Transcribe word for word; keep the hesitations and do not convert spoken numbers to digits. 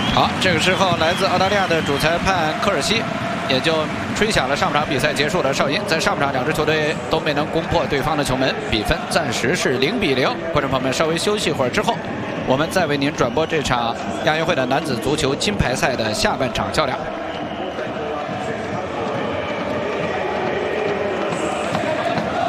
好，这个时候来自澳大利亚的主裁判科尔西也就吹响了上半场比赛结束的哨音。在上半场，两支球队都没能攻破对方的球门，比分暂时是零比零。观众朋友们，稍微休息一会儿之后，我们再为您转播这场亚运会的男子足球金牌赛的下半场较量。